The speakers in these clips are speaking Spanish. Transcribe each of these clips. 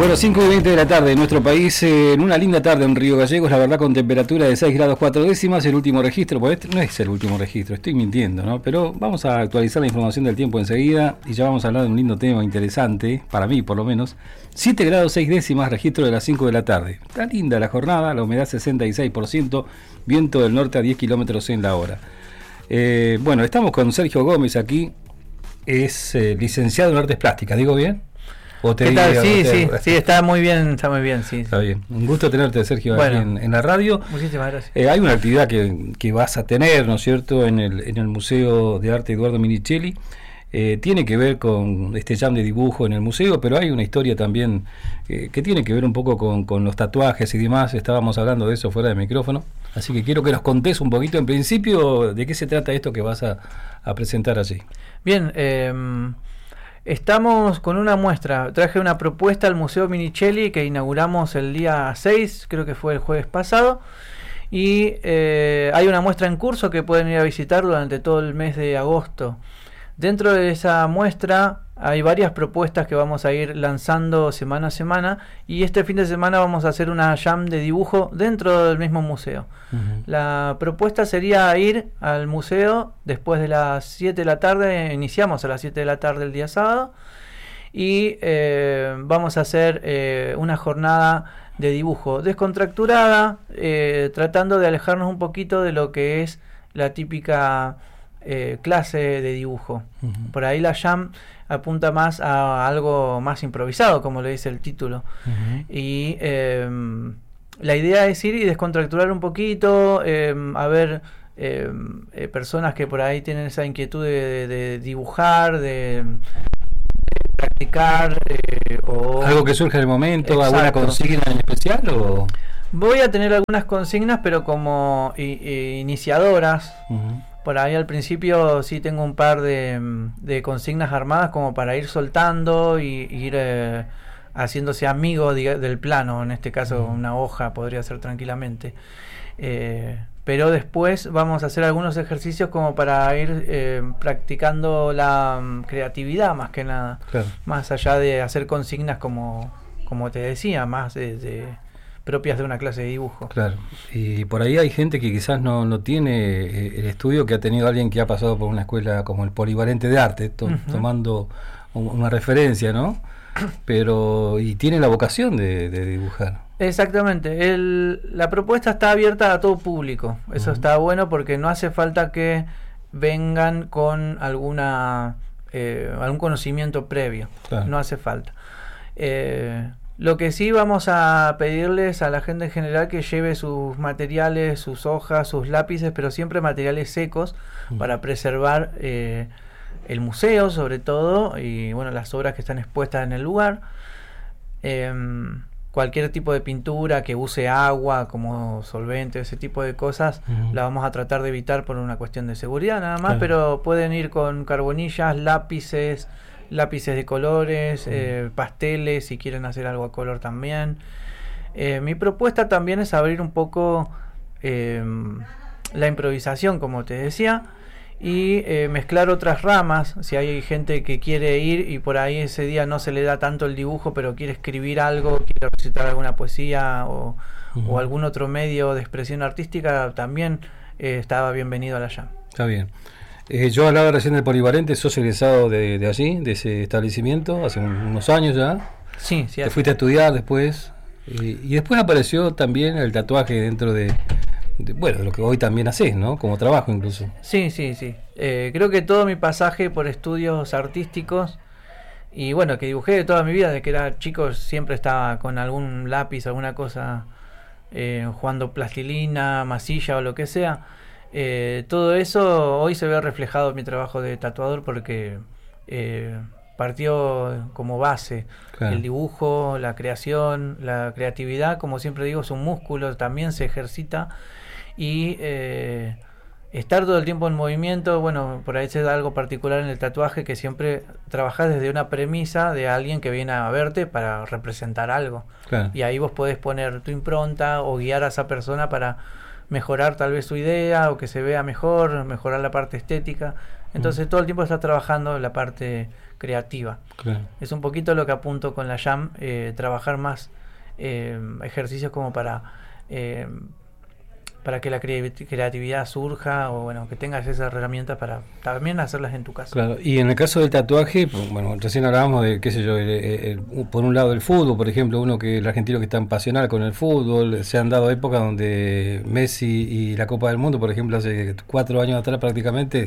Bueno, 5:20 de la tarde en nuestro país, en una linda tarde en Río Gallegos, la verdad, con temperatura de 6 grados 4 décimas, el último registro, pues este no es el último registro, estoy mintiendo, ¿no? Pero vamos a actualizar la información del tiempo enseguida y ya vamos a hablar de un lindo tema interesante, para mí por lo menos. 7 grados 6 décimas, registro de las 5 de la tarde. Está linda la jornada, la humedad 66%, viento del norte a 10 kilómetros en la hora. Bueno, estamos con Sergio Gómez aquí, es licenciado en Artes Plásticas, ¿digo bien? ¿Qué tal? Sí, está muy bien, sí. Está bien. Un gusto tenerte, Sergio, aquí en la radio. Muchísimas gracias. Hay una actividad que vas a tener, ¿no es cierto?, en el Museo de Arte Eduardo Minichelli. Tiene que ver con este jam de dibujo en el museo, pero hay una historia también que tiene que ver un poco con los tatuajes y demás. Estábamos hablando de eso fuera de micrófono. Así que quiero que nos contés un poquito, en principio, de qué se trata esto que vas a presentar allí. Bien, estamos con una muestra. Traje una propuesta al Museo Minichelli que inauguramos el día 6, creo que fue el jueves pasado. Y hay una muestra en curso que pueden ir a visitar durante todo el mes de agosto. Dentro de esa muestra hay varias propuestas que vamos a ir lanzando semana a semana. Y este fin de semana vamos a hacer una jam de dibujo dentro del mismo museo. Uh-huh. La propuesta sería ir al museo después de las 7 de la tarde. Iniciamos a las 7 de la tarde el día sábado. Y vamos a hacer una jornada de dibujo descontracturada, tratando de alejarnos un poquito de lo que es la típica clase de dibujo. Uh-huh. Por ahí la jam apunta más a algo más improvisado, como le dice el título. Uh-huh. Y la idea es ir y descontracturar un poquito, a ver personas que por ahí tienen esa inquietud de dibujar, de practicar, o algo que surge en el momento. Exacto. ¿Alguna consigna en especial? O voy a tener algunas consignas, pero como iniciadoras. Uh-huh. Por ahí al principio sí tengo un par de consignas armadas como para ir soltando y ir haciéndose amigo del plano. En este caso una hoja podría ser tranquilamente. Pero después vamos a hacer algunos ejercicios como para ir practicando la creatividad más que nada. Claro. Más allá de hacer consignas como te decía, más propias de una clase de dibujo. Claro, y por ahí hay gente que quizás no tiene el estudio que ha tenido alguien que ha pasado por una escuela como el Polivalente de Arte, uh-huh. Tomando una referencia, ¿no? Pero y tiene la vocación de dibujar. Exactamente, la propuesta está abierta a todo público. Eso uh-huh. Está bueno porque no hace falta que vengan con algún conocimiento previo. Claro. No hace falta. Lo que sí vamos a pedirles a la gente en general que lleve sus materiales, sus hojas, sus lápices, pero siempre materiales secos para preservar el museo sobre todo y bueno, las obras que están expuestas en el lugar. Cualquier tipo de pintura que use agua como solvente, ese tipo de cosas, uh-huh. La vamos a tratar de evitar por una cuestión de seguridad nada más, claro. Pero pueden ir con carbonillas, lápices de colores, pasteles, si quieren hacer algo a color también. Mi propuesta también es abrir un poco la improvisación, como te decía, y mezclar otras ramas. Si hay gente que quiere ir y por ahí ese día no se le da tanto el dibujo, pero quiere escribir algo, quiere recitar alguna poesía o algún otro medio de expresión artística, también estaba bienvenido a la jam. Está bien. Yo hablaba recién del Polivalente. ¿Sos egresado de allí, de ese establecimiento, hace unos años ya? Sí. Te fuiste a estudiar después, y después apareció también el tatuaje dentro de lo que hoy también haces, ¿no? Como trabajo incluso. Sí. Creo que todo mi pasaje por estudios artísticos, y bueno, que dibujé toda mi vida, desde que era chico siempre estaba con algún lápiz, alguna cosa, jugando plastilina, masilla o lo que sea. Todo eso hoy se ve reflejado en mi trabajo de tatuador porque partió como base. Claro. El dibujo, la creación, la creatividad, como siempre digo, es un músculo, también se ejercita y estar todo el tiempo en movimiento. Bueno, por ahí se da algo particular en el tatuaje, que siempre trabajás desde una premisa de alguien que viene a verte para representar algo. Claro. Y ahí vos podés poner tu impronta o guiar a esa persona para mejorar tal vez su idea o que se vea mejor, mejorar la parte estética. Entonces todo el tiempo estás trabajando la parte creativa. Claro. Es un poquito lo que apunto con la Jam, trabajar más ejercicios como para que la creatividad surja, o bueno, que tengas esas herramientas para también hacerlas en tu casa. Claro, y en el caso del tatuaje, bueno, recién hablábamos de, qué sé yo, por un lado el fútbol, por ejemplo, el argentino que es tan pasional con el fútbol, se han dado épocas donde Messi y la Copa del Mundo, por ejemplo, hace 4 años atrás prácticamente,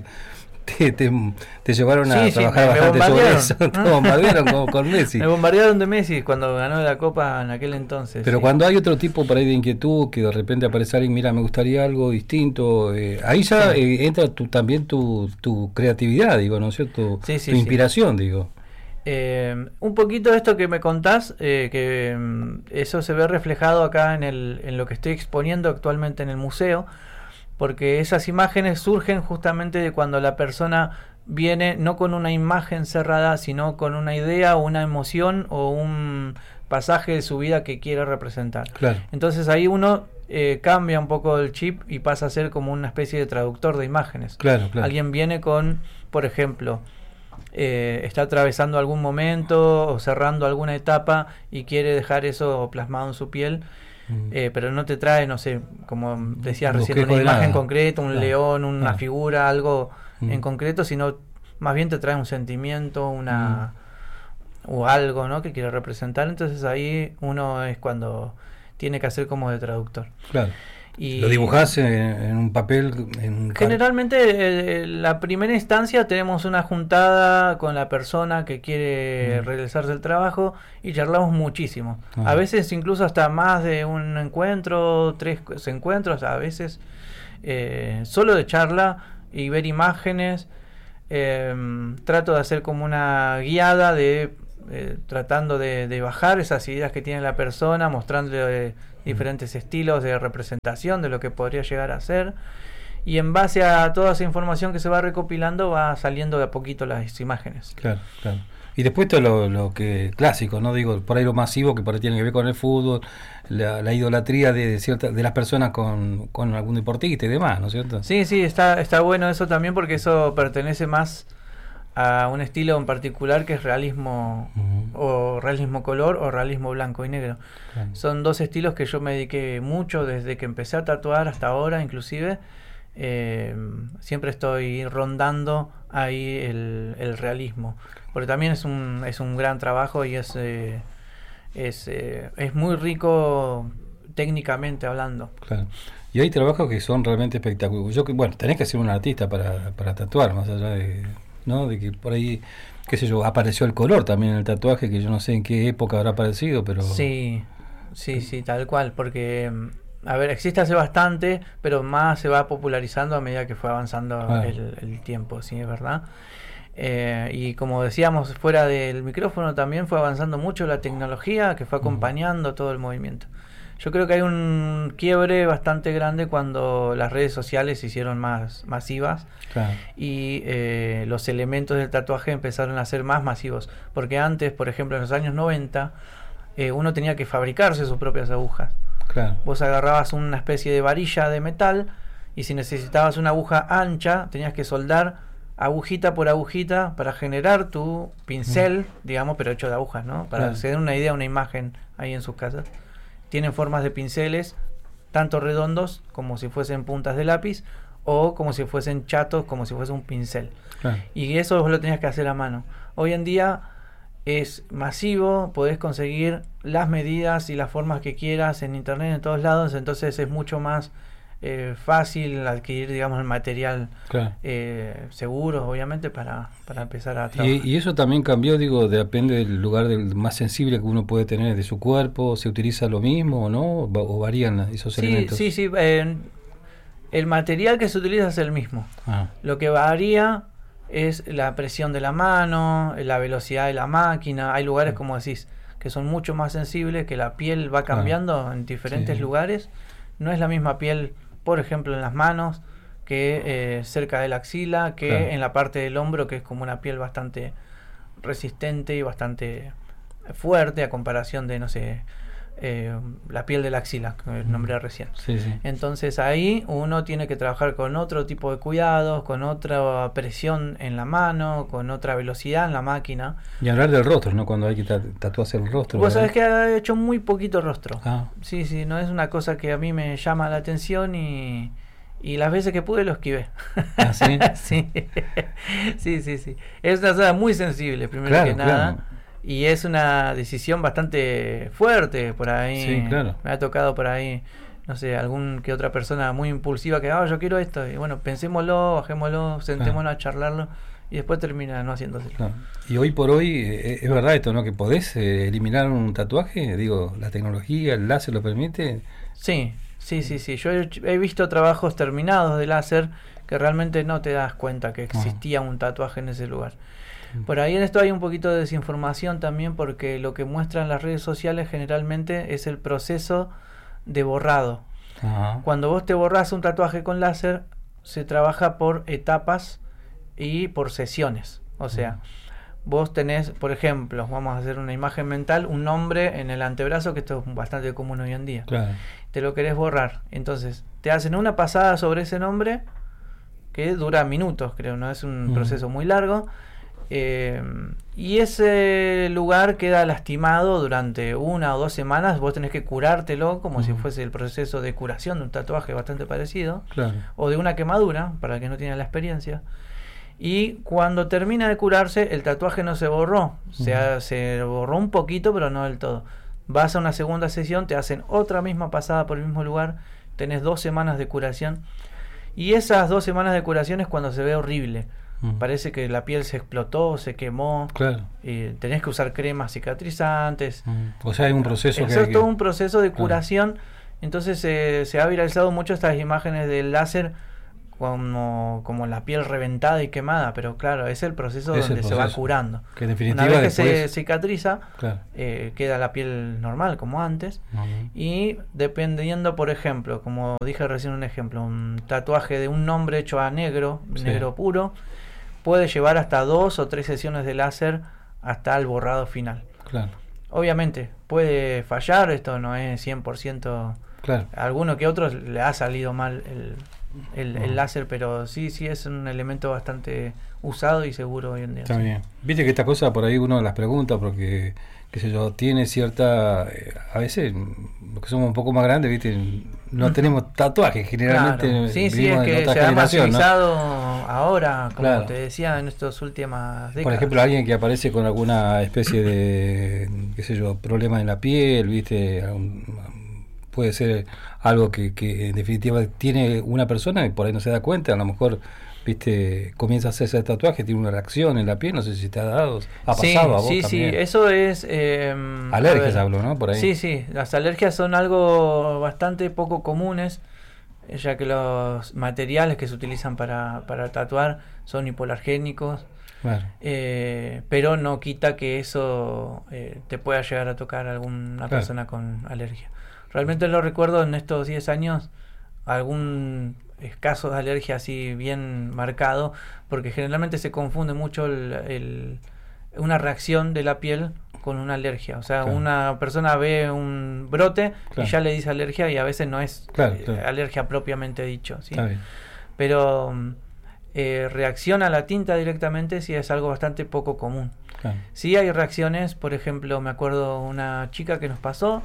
te llevaron a trabajar bastante sobre eso. Te bombardearon con Messi. Me bombardearon de Messi cuando ganó la Copa en aquel entonces. Pero cuando hay otro tipo por ahí de inquietud, que de repente aparece alguien, mira, me gustaría algo distinto, ahí ya entra también tu creatividad, digo, ¿no es cierto? Tu inspiración, digo. Un poquito de esto que me contás, que eso se ve reflejado acá en lo que estoy exponiendo actualmente en el museo, porque esas imágenes surgen justamente de cuando la persona viene no con una imagen cerrada, sino con una idea o una emoción o un pasaje de su vida que quiere representar. Claro. Entonces ahí uno cambia un poco el chip y pasa a ser como una especie de traductor de imágenes. Claro, claro. Alguien viene con, por ejemplo, está atravesando algún momento o cerrando alguna etapa y quiere dejar eso plasmado en su piel. Pero no te trae, no sé, como decías recién, una imagen concreta, un león, una figura, algo en concreto, sino más bien te trae un sentimiento, o algo, ¿no?, que quiere representar. Entonces ahí uno es cuando tiene que hacer como de traductor. Claro. Y lo dibujás en un papel. Generalmente la primera instancia tenemos una juntada con la persona que quiere realizarse el trabajo y charlamos muchísimo. A veces incluso hasta más de un encuentro, 3 encuentros, a veces solo de charla y ver imágenes. Trato de hacer como una guiada tratando de bajar esas ideas que tiene la persona, mostrándole diferentes estilos de representación de lo que podría llegar a ser, y en base a toda esa información que se va recopilando va saliendo de a poquito las imágenes. Claro, claro. Y después todo lo que clásico, no digo por ahí lo masivo, que por ahí tiene que ver con el fútbol, la idolatría de las personas con algún deportista y demás, ¿no es cierto? Sí, está bueno eso también, porque eso pertenece más a un estilo en particular que es realismo, o realismo color o realismo blanco y negro. Claro. Son 2 estilos que yo me dediqué mucho desde que empecé a tatuar hasta ahora, inclusive. Siempre estoy rondando ahí el realismo, porque también es un gran trabajo y es muy rico técnicamente hablando. Claro. Y hay trabajos que son realmente espectaculares. Bueno, tenés que ser un artista para tatuar, más allá ¿no? De que por ahí, qué sé yo, apareció el color también en el tatuaje, que yo no sé en qué época habrá aparecido, pero... Sí, tal cual, porque, a ver, existe hace bastante, pero más se va popularizando a medida que fue avanzando el tiempo, sí, es verdad. Y como decíamos fuera del micrófono, también fue avanzando mucho la tecnología, que fue acompañando todo el movimiento. Yo creo que hay un quiebre bastante grande cuando las redes sociales se hicieron más masivas. Claro. Y los elementos del tatuaje empezaron a ser más masivos. Porque antes, por ejemplo, en los años 90, uno tenía que fabricarse sus propias agujas. Claro. Vos agarrabas una especie de varilla de metal y si necesitabas una aguja ancha, tenías que soldar agujita por agujita para generar tu pincel, digamos, pero hecho de agujas, ¿no? Para que se den una idea, una imagen ahí en sus casas. Tienen formas de pinceles, tanto redondos como si fuesen puntas de lápiz, o como si fuesen chatos, como si fuese un pincel. Claro. Y eso vos lo tenías que hacer a mano. Hoy en día es masivo, podés conseguir las medidas y las formas que quieras en internet, en todos lados, entonces es mucho más fácil adquirir, digamos, el material. Claro. Seguro, obviamente, para empezar a trabajar. Y eso también cambió, digo, depende del lugar más sensible que uno puede tener de su cuerpo. ¿Se utiliza lo mismo o no? ¿O varían esos elementos? Sí, el material que se utiliza es el mismo. Lo que varía es la presión de la mano, la velocidad de la máquina. Hay lugares, como decís, que son mucho más sensibles, que la piel va cambiando en diferentes lugares. No es la misma piel, por ejemplo, en las manos, que cerca de la axila, que en la parte del hombro, que es como una piel bastante resistente y bastante fuerte a comparación de, no sé, la piel de la axila, que nombré recién. Sí, sí. Entonces ahí uno tiene que trabajar con otro tipo de cuidados, con otra presión en la mano, con otra velocidad en la máquina. Y hablar del rostro, ¿no? Cuando hay que tatuarse el rostro. Vos ¿verdad? sabés que ha hecho muy poquito rostro. Ah. Sí, sí, no es una cosa que a mí me llama la atención y las veces que pude lo esquivé. ¿Ah, sí? Sí. Sí, sí, sí. Es una zona muy sensible, primero Claro, que nada. claro. Y es una decisión bastante fuerte por ahí. Sí, claro. Me ha tocado por ahí, no sé, algún que otra persona muy impulsiva que, yo quiero esto. Y bueno, pensémoslo, bajémoslo, sentémonos a charlarlo y después termina no haciéndose. Claro. Y hoy por hoy, es verdad esto, ¿no? Que podés eliminar un tatuaje, digo, la tecnología, el láser lo permite. Sí, sí, sí, sí. Yo he visto trabajos terminados de láser que realmente no te das cuenta que existía un tatuaje en ese lugar. Por ahí en esto hay un poquito de desinformación también, porque lo que muestran las redes sociales generalmente es el proceso de borrado. Ajá. Cuando vos te borrás un tatuaje con láser, se trabaja por etapas y por sesiones. O sea, vos tenés, por ejemplo, vamos a hacer una imagen mental, un nombre en el antebrazo, que esto es bastante común hoy en día. Claro. Te lo querés borrar. Entonces, te hacen una pasada sobre ese nombre que dura minutos, creo, no es un proceso muy largo. Y ese lugar queda lastimado durante 1 o 2 semanas. Vos tenés que curártelo como si fuese el proceso de curación de un tatuaje bastante parecido, Claro. o de una quemadura, para el que no tiene la experiencia. Y cuando termina de curarse, el tatuaje no se borró, se borró un poquito, pero no del todo. Vas a una segunda sesión, te hacen otra misma pasada por el mismo lugar, tenés 2 semanas de curación, y esas 2 semanas de curación es cuando se ve horrible. Parece que la piel se explotó, se quemó. Claro. Tenés que usar cremas cicatrizantes. O sea, hay un proceso es todo un proceso de curación. Entonces se ha viralizado mucho estas imágenes del láser como la piel reventada y quemada, pero claro, es el proceso donde se va curando. Que en definitiva una vez después... que se cicatriza, claro, queda la piel normal como antes. Y dependiendo, por ejemplo, como dije recién un ejemplo, un tatuaje de un nombre hecho a negro, negro puro, puede llevar hasta 2 o 3 sesiones de láser hasta el borrado final. Claro. Obviamente puede fallar, esto no es 100%. Claro. A alguno que otro le ha salido mal el láser, pero sí es un elemento bastante usado y seguro hoy en día. Está bien. Viste que esta cosa por ahí uno las pregunta porque, qué sé yo, tiene cierta... a veces, los que somos un poco más grandes, viste, no tenemos tatuajes generalmente. Claro. Sí, es que se ha masivizado, ¿no? Ahora, como te decía, en estas últimas décadas. Por ejemplo, alguien que aparece con alguna especie de, qué sé yo, problema en la piel, viste, puede ser algo que en definitiva tiene una persona y por ahí no se da cuenta, a lo mejor, viste, comienza a hacerse el tatuaje, tiene una reacción en la piel, no sé si te ha dado, ha pasado a vos también. Sí, eso es... alergias hablo, ¿no? Por ahí. Sí, las alergias son algo bastante poco comunes, ya que los materiales que se utilizan para tatuar son hipoalergénicos. Claro. Pero no quita que eso te pueda llegar a tocar a alguna persona con alergia. Realmente lo recuerdo en estos 10 años, algún caso de alergia así bien marcado, porque generalmente se confunde mucho una reacción de la piel con una alergia. O sea, una persona ve un brote y ya le dice alergia, y a veces no es alergia propiamente dicho, ¿sí? Pero reacción a la tinta directamente sí es algo bastante poco común. Sí hay reacciones, por ejemplo, me acuerdo una chica que nos pasó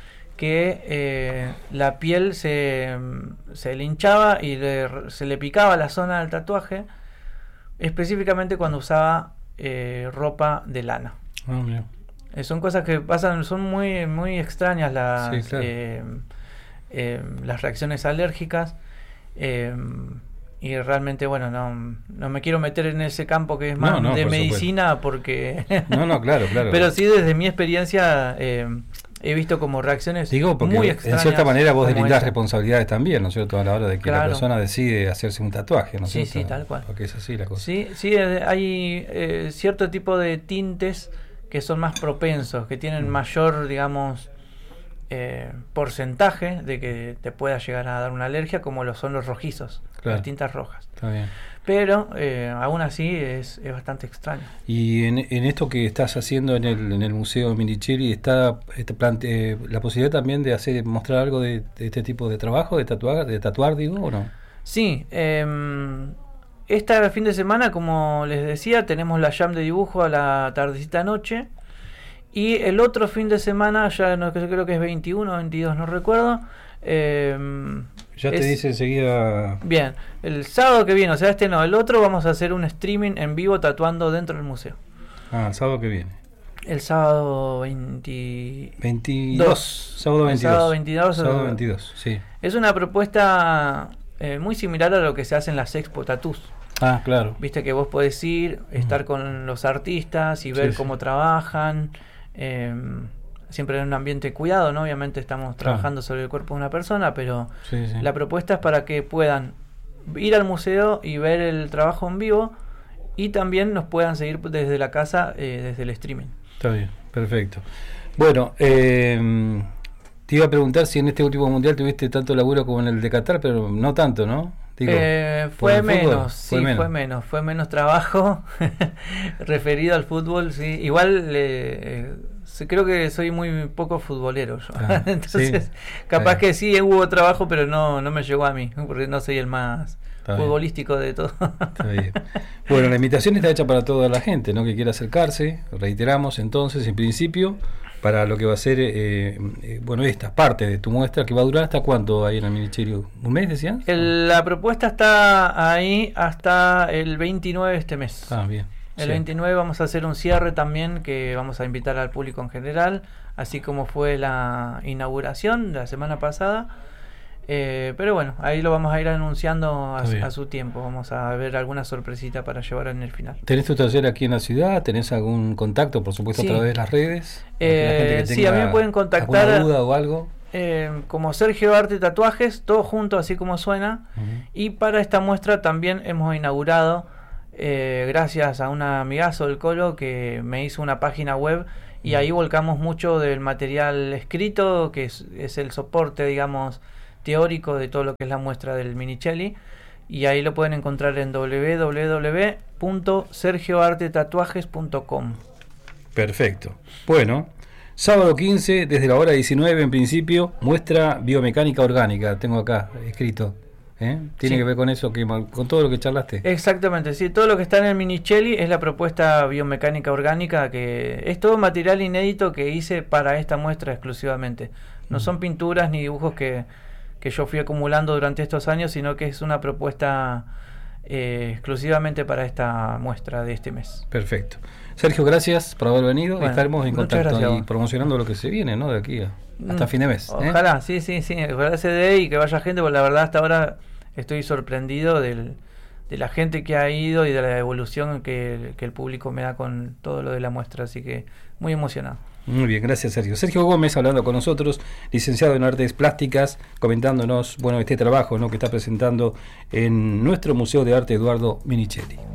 que la piel se le hinchaba y se le picaba la zona del tatuaje, específicamente cuando usaba ropa de lana. Son cosas que pasan, son muy muy extrañas las reacciones alérgicas, y realmente, bueno, no me quiero meter en ese campo que es más de medicina, porque claro. Pero sí, desde mi experiencia he visto como reacciones muy extrañas. En cierta manera vos deslindás responsabilidades también, ¿no es cierto? A la hora de que la persona decide hacerse un tatuaje, ¿no es cierto? Sí, tal cual. Porque es así la cosa. Sí, hay cierto tipo de tintes que son más propensos, que tienen mayor, digamos, porcentaje de que te pueda llegar a dar una alergia, como lo son los rojizos. claro. las tintas rojas. Está bien. Pero aún así es bastante extraño. Y en esto que estás haciendo en el Museo Minicelli, ¿está la posibilidad también de mostrar algo de este tipo de trabajo, de tatuar, digo, o no? Sí, este fin de semana, como les decía, tenemos la jam de dibujo a la tardecita noche. Y el otro fin de semana, ya no creo que es 21 o 22, no recuerdo. Ya te dice enseguida. Bien, el sábado que viene, o sea, el otro, vamos a hacer un streaming en vivo tatuando dentro del museo. Ah, el sábado que viene. El sábado 22. Sábado 22. Sábado 22, sí. Es una propuesta muy similar a lo que se hace en las Expo Tattoos. Ah, claro. Viste que vos podés ir, estar con los artistas y ver cómo trabajan. Siempre en un ambiente cuidado, ¿no? Obviamente estamos trabajando sobre el cuerpo de una persona, pero la propuesta es para que puedan ir al museo y ver el trabajo en vivo y también nos puedan seguir desde la casa, desde el streaming. Está bien, perfecto. Bueno, te iba a preguntar si en este último mundial tuviste tanto laburo como en el de Qatar, pero no tanto, ¿no? Digo, fue menos trabajo referido al fútbol, sí. Igual creo que soy muy poco futbolero yo. Entonces capaz que sí hubo trabajo, pero no me llegó a mí, porque no soy el más futbolístico de todo. Está bien. Bueno, la invitación está hecha para toda la gente, ¿no? Que quiera acercarse. Reiteramos entonces, en principio, para lo que va a ser esta parte de tu muestra, que va a durar hasta cuánto ahí en el Minicelli, ¿un mes decían? La propuesta está ahí hasta el 29 de este mes. Ah, bien. El 29 vamos a hacer un cierre también, que vamos a invitar al público en general, así como fue la inauguración de la semana pasada. Pero bueno, ahí lo vamos a ir anunciando a su tiempo. Vamos a ver alguna sorpresita para llevar en el final. ¿Tenés tu taller aquí en la ciudad? ¿Tenés algún contacto, por supuesto, a través de las redes? Sí, a mí me pueden contactar. ¿Alguna duda o algo? Como Sergio Arte Tatuajes, todo junto, así como suena. Y para esta muestra también hemos inaugurado, gracias a un amigazo del Colo que me hizo una página web, y ahí volcamos mucho del material escrito, que es el soporte, digamos, teórico de todo lo que es la muestra del Minicelli, y ahí lo pueden encontrar en www.sergioartetatuajes.com. Perfecto. Bueno, sábado 15, desde la hora 19 en principio, muestra biomecánica orgánica, tengo acá escrito. Tiene que ver con eso, con todo lo que charlaste. Exactamente, sí, todo lo que está en el Minicelli es la propuesta biomecánica orgánica, que es todo material inédito que hice para esta muestra exclusivamente. No son pinturas ni dibujos que yo fui acumulando durante estos años, sino que es una propuesta exclusivamente para esta muestra de este mes. Perfecto. Sergio, gracias por haber venido. Bueno, estaremos en contacto y promocionando lo que se viene, ¿no? De aquí hasta fin de mes. Ojalá, sí, ojalá se dé y que vaya gente, porque la verdad hasta ahora estoy sorprendido de la gente que ha ido y de la evolución que el público me da con todo lo de la muestra, así que muy emocionado. Muy bien, gracias Sergio. Sergio Gómez hablando con nosotros, licenciado en Artes Plásticas, comentándonos este trabajo, ¿no?, que está presentando en nuestro Museo de Arte Eduardo Minicelli.